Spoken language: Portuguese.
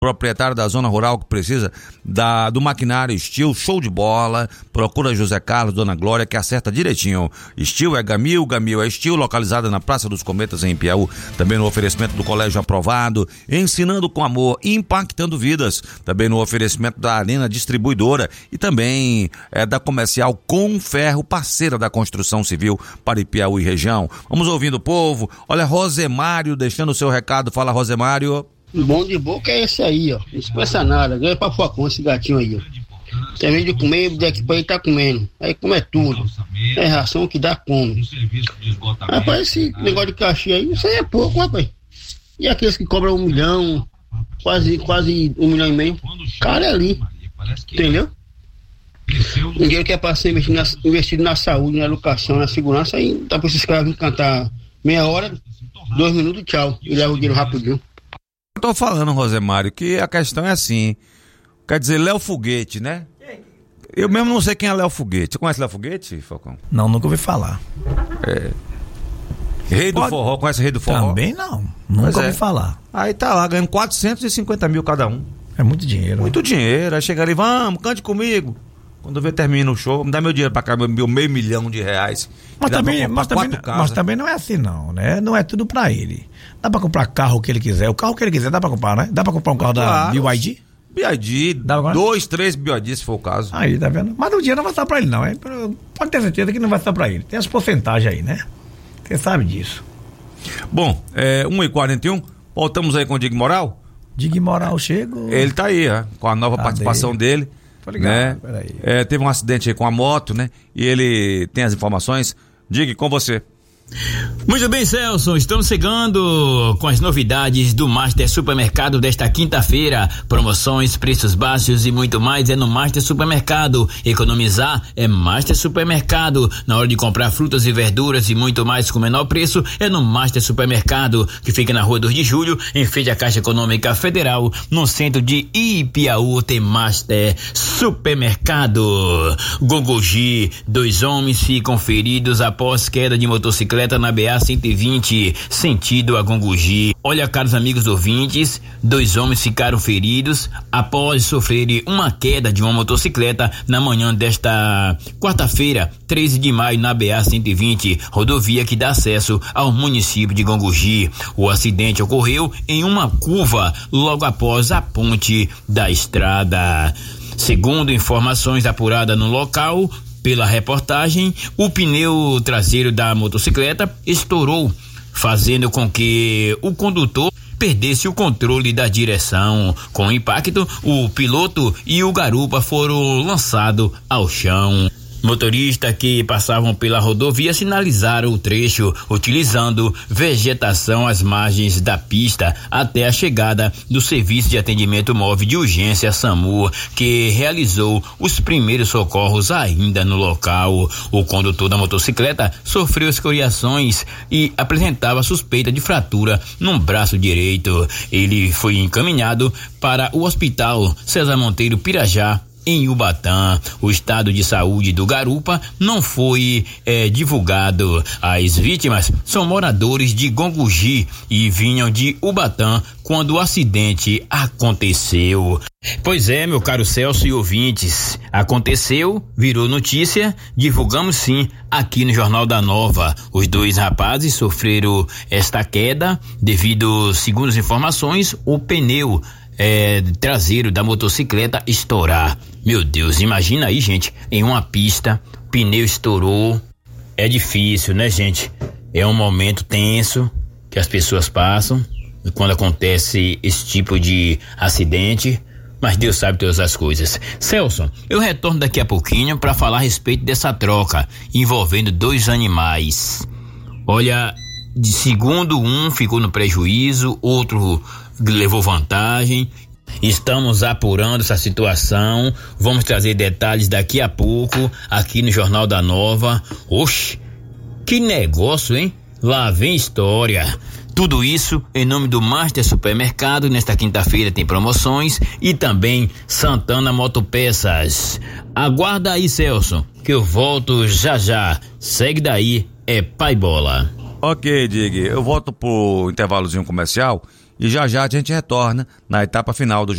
proprietário da zona rural que precisa do maquinário Steel, show de bola, procura José Carlos, Dona Glória, que acerta direitinho. Steel é Gamil, Gamil é Steel, localizada na Praça dos Cometas, em Piauí, também no oferecimento do Colégio Aprovado, ensinando com amor, impactando vidas, também no oferecimento da Arena Distribuidora e também da Comercial Com Ferro, parceira da construção civil para Piauí região. Vamos ouvindo o povo. Olha, Rosemário deixando o seu recado. Fala, Rosemário. Bom de boca é esse aí, ó. Não se pensa nada. Ganha pra Focão esse gatinho aí, ó. Tem medo de comer, daqui pra ele tá comendo. Aí come tudo. É ração que dá come. Rapaz, esse negócio de cachê aí, isso aí é pouco, rapaz. E aqueles que cobram 1 milhão, quase 1,5 milhão, cara, é ali. Entendeu? O dinheiro que é pra ser investido na saúde, na educação, na segurança, aí dá pra esses caras virem cantar meia hora, 2 minutos e tchau. E leva o dinheiro rapidinho. Eu tô falando, Rosemário, que a questão é assim. Quer dizer, Léo Foguete, né? Eu mesmo não sei quem é Léo Foguete. Você conhece Léo Foguete, Falcão? Não, nunca ouvi falar. Rei do Forró, conhece Rei do Forró? Também não, nunca ouvi falar. Aí tá lá, ganhando 450 mil cada um. É muito dinheiro. Muito dinheiro. Aí chega ali, vamos, cante comigo. Quando vê, termina o show, me dá meu dinheiro pra cá, meu R$500 milhão. Mas também não é assim não, né? Não é tudo pra ele. Dá pra comprar carro que ele quiser. O carro que ele quiser dá pra comprar, né? Dá pra comprar um carro da BYD? BYD, 2, 3 BYD se for o caso. Aí, tá vendo? Mas o dinheiro não vai estar pra ele não, hein? Pode ter certeza que não vai estar pra ele. Tem as porcentagens aí, né? Você sabe disso. Bom, 1h41, voltamos aí com o Dig Moral? Dig Moral chega. Ele tá aí, com a nova participação dele. Tô ligado, né? Teve um acidente aí com a moto, né? E ele tem as informações. Dig, com você. Muito bem, Celso, estamos chegando com as novidades do Master Supermercado desta quinta-feira. Promoções, preços baixos e muito mais é no Master Supermercado. Economizar é Master Supermercado. Na hora de comprar frutas e verduras e muito mais com menor preço é no Master Supermercado, que fica na Rua 2 de Julho, em frente à Caixa Econômica Federal, no centro de Ipiaú. Tem Master Supermercado. Gongogi, 2 homens ficam feridos após queda de motocicleta na BA-120, sentido a Gongogi. Olha, caros amigos ouvintes, 2 homens ficaram feridos após sofrerem uma queda de uma motocicleta na manhã desta quarta-feira, 13 de maio, na BA-120, rodovia que dá acesso ao município de Gongogi. O acidente ocorreu em uma curva logo após a ponte da estrada. Segundo informações apuradas no local, pela reportagem, o pneu traseiro da motocicleta estourou, fazendo com que o condutor perdesse o controle da direção. Com o impacto, o piloto e o garupa foram lançados ao chão. Motoristas que passavam pela rodovia sinalizaram o trecho, utilizando vegetação às margens da pista até a chegada do Serviço de Atendimento Móvel de Urgência SAMU, que realizou os primeiros socorros ainda no local. O condutor da motocicleta sofreu escoriações e apresentava suspeita de fratura no braço direito. Ele foi encaminhado para o Hospital César Monteiro Pirajá, em Ubatã. O estado de saúde do garupa não foi divulgado. As vítimas são moradores de Gongogi e vinham de Ubatã quando o acidente aconteceu. Pois é, meu caro Celso e ouvintes, aconteceu, virou notícia, divulgamos sim aqui no Jornal da Nova. Os 2 rapazes sofreram esta queda devido, segundo as informações, o pneu traseiro da motocicleta estourar. Meu Deus, imagina aí, gente, em uma pista, pneu estourou. É difícil, né, gente? É um momento tenso que as pessoas passam quando acontece esse tipo de acidente, mas Deus sabe todas as coisas. Celso, eu retorno daqui a pouquinho para falar a respeito dessa troca envolvendo 2 animais. Olha, de segundo um ficou no prejuízo, outro levou vantagem. Estamos apurando essa situação, vamos trazer detalhes daqui a pouco aqui no Jornal da Nova. Oxe, que negócio, hein? Lá vem história. Tudo isso em nome do Master Supermercado. Nesta quinta-feira tem promoções e também Santana Motopeças. Aguarda aí, Celso, que eu volto já já. Segue daí, é Pai Bola. Ok, Dig, eu volto pro intervalozinho comercial e já já a gente retorna na etapa final do